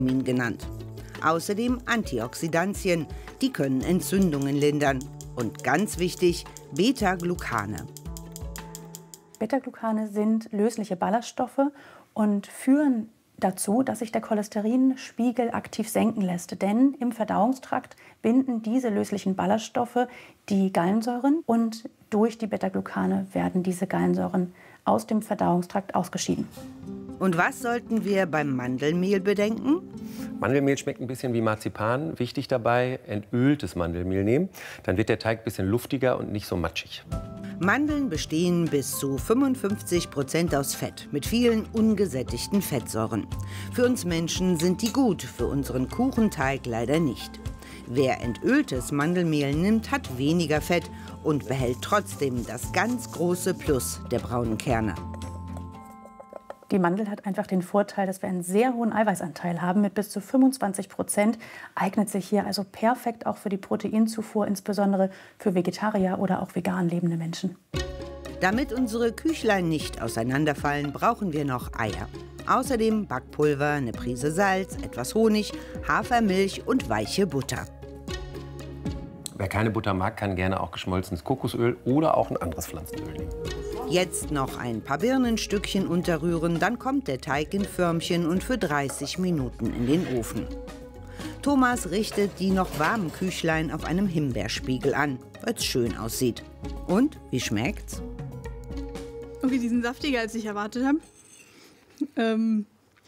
genannt. Außerdem Antioxidantien, die können Entzündungen lindern. Und ganz wichtig, Beta-Glucane. Beta-Glucane sind lösliche Ballaststoffe und führen dazu, dass sich der Cholesterinspiegel aktiv senken lässt. Denn im Verdauungstrakt binden diese löslichen Ballaststoffe die Gallensäuren und durch die Beta-Glucane werden diese Gallensäuren aus dem Verdauungstrakt ausgeschieden. Und was sollten wir beim Mandelmehl bedenken? Mandelmehl schmeckt ein bisschen wie Marzipan. Wichtig dabei, entöltes Mandelmehl nehmen. Dann wird der Teig ein bisschen luftiger und nicht so matschig. Mandeln bestehen bis zu 55% aus Fett, mit vielen ungesättigten Fettsäuren. Für uns Menschen sind die gut, für unseren Kuchenteig leider nicht. Wer entöltes Mandelmehl nimmt, hat weniger Fett und behält trotzdem das ganz große Plus der braunen Kerne. Die Mandel hat einfach den Vorteil, dass wir einen sehr hohen Eiweißanteil haben mit bis zu 25%. Eignet sich hier also perfekt auch für die Proteinzufuhr, insbesondere für Vegetarier oder auch vegan lebende Menschen. Damit unsere Küchlein nicht auseinanderfallen, brauchen wir noch Eier. Außerdem Backpulver, eine Prise Salz, etwas Honig, Hafermilch und weiche Butter. Wer keine Butter mag, kann gerne auch geschmolzenes Kokosöl oder auch ein anderes Pflanzenöl nehmen. Jetzt noch ein paar Birnenstückchen unterrühren, dann kommt der Teig in Förmchen und für 30 Minuten in den Ofen. Thomas richtet die noch warmen Küchlein auf einem Himbeerspiegel an, weil es schön aussieht. Und, wie schmeckt's? Okay, die sind saftiger, als ich erwartet habe.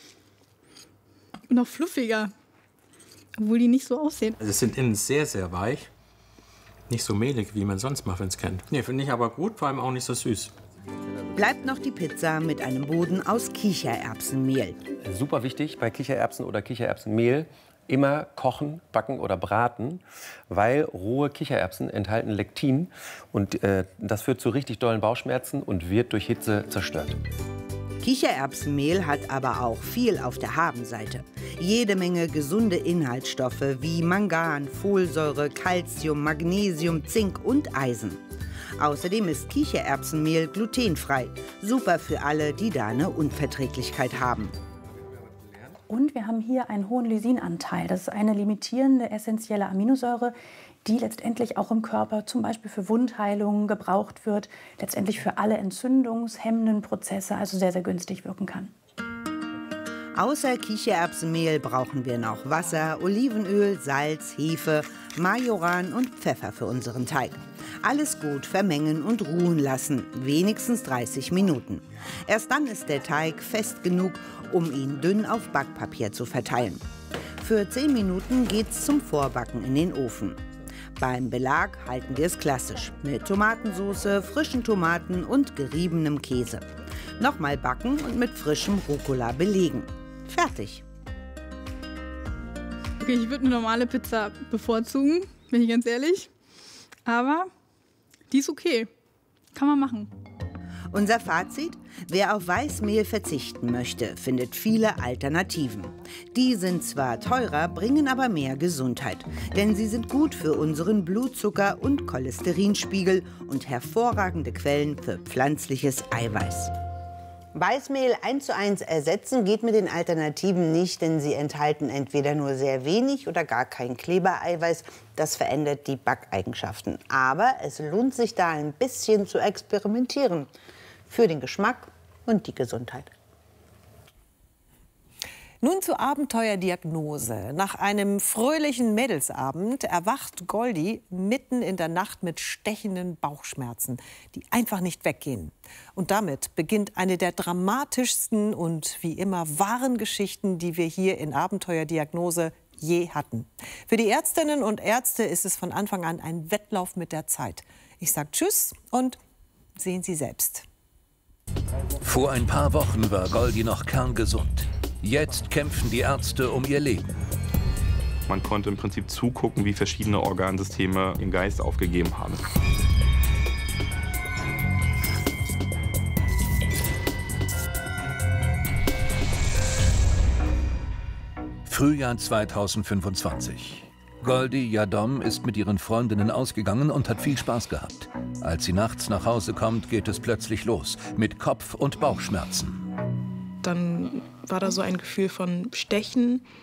Noch fluffiger, obwohl die nicht so aussehen. Also es sind innen sehr, sehr weich. Nicht so mehlig, wie man sonst Muffins kennt. Nee, finde ich aber gut, vor allem auch nicht so süß. Bleibt noch die Pizza mit einem Boden aus Kichererbsenmehl. Super wichtig bei Kichererbsen oder Kichererbsenmehl, immer kochen, backen oder braten, weil rohe Kichererbsen enthalten Lektin und das führt zu richtig dollen Bauchschmerzen und wird durch Hitze zerstört. Kichererbsenmehl hat aber auch viel auf der Habenseite. Jede Menge gesunde Inhaltsstoffe wie Mangan, Folsäure, Calcium, Magnesium, Zink und Eisen. Außerdem ist Kichererbsenmehl glutenfrei. Super für alle, die da eine Unverträglichkeit haben. Und wir haben hier einen hohen Lysinanteil. Das ist eine limitierende essentielle Aminosäure, die letztendlich auch im Körper zum Beispiel für Wundheilung gebraucht wird, letztendlich für alle entzündungshemmenden Prozesse, also sehr, sehr günstig wirken kann. Außer Kichererbsenmehl brauchen wir noch Wasser, Olivenöl, Salz, Hefe, Majoran und Pfeffer für unseren Teig. Alles gut vermengen und ruhen lassen, wenigstens 30 Minuten. Erst dann ist der Teig fest genug, um ihn dünn auf Backpapier zu verteilen. Für 10 Minuten geht's zum Vorbacken in den Ofen. Beim Belag halten wir es klassisch, mit Tomatensauce, frischen Tomaten und geriebenem Käse. Nochmal backen und mit frischem Rucola belegen. Fertig. Okay, ich würde eine normale Pizza bevorzugen, bin ich ganz ehrlich. Aber die ist okay. Kann man machen. Unser Fazit? Wer auf Weißmehl verzichten möchte, findet viele Alternativen. Die sind zwar teurer, bringen aber mehr Gesundheit. Denn sie sind gut für unseren Blutzucker- und Cholesterinspiegel und hervorragende Quellen für pflanzliches Eiweiß. Weißmehl 1:1 ersetzen geht mit den Alternativen nicht, denn sie enthalten entweder nur sehr wenig oder gar kein Klebereiweiß. Das verändert die Backeigenschaften. Aber es lohnt sich da ein bisschen zu experimentieren. Für den Geschmack und die Gesundheit. Nun zur Abenteuerdiagnose. Nach einem fröhlichen Mädelsabend erwacht Goldi mitten in der Nacht mit stechenden Bauchschmerzen, die einfach nicht weggehen. Und damit beginnt eine der dramatischsten und wie immer wahren Geschichten, die wir hier in Abenteuerdiagnose je hatten. Für die Ärztinnen und Ärzte ist es von Anfang an ein Wettlauf mit der Zeit. Ich sage Tschüss und sehen Sie selbst. Vor ein paar Wochen war Goldi noch kerngesund. Jetzt kämpfen die Ärzte um ihr Leben. Man konnte im Prinzip zugucken, wie verschiedene Organsysteme den Geist aufgegeben haben. Frühjahr 2025. Goldi Yadom ist mit ihren Freundinnen ausgegangen und hat viel Spaß gehabt. Als sie nachts nach Hause kommt, geht es plötzlich los mit Kopf- und Bauchschmerzen. Dann war da so ein Gefühl von Stechen